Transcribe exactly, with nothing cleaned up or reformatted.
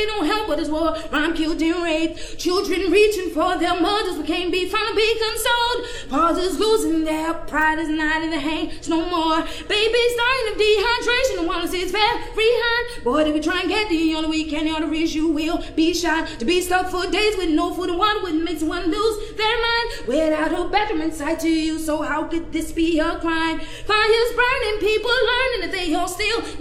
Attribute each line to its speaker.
Speaker 1: need no help but this war. Rhyme killed and raped. Children reaching for their mothers but can't be found to be consoled. Fathers losing their pride is not in the hands no more. Babies dying of dehydration and wanna see it's very hard. Boy, if you try and get the only way can the reach you will be shot. To be stuck for days with no food and water wouldn't make someone lose their mind. Without a bathroom inside to you, so how could this be a crime? Fires burning, people learning that they all still